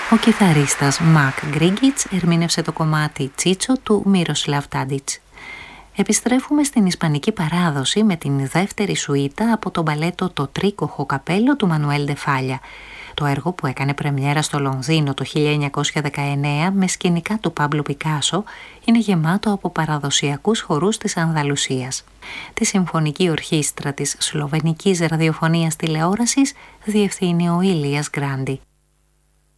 Ο κιθαρίστας Μακ Γκρίγκιτς ερμήνευσε το κομμάτι «Τσίτσο» του Μίροσλαβ Τάντιτς. Επιστρέφουμε στην ισπανική παράδοση με την δεύτερη σουίτα από το μπαλέτο «Το τρίκοχο καπέλο» του Μανουέλ ντε Φάλια. Το έργο, που έκανε πρεμιέρα στο Λονδίνο το 1919 με σκηνικά του Πάμπλο Πικάσο, είναι γεμάτο από παραδοσιακούς χορούς της Ανδαλουσίας. Τη Συμφωνική Ορχήστρα της Σλοβενικής Ραδιοφωνίας Τηλεόρασης διευθύνει ο Ήλιας Γκράντι.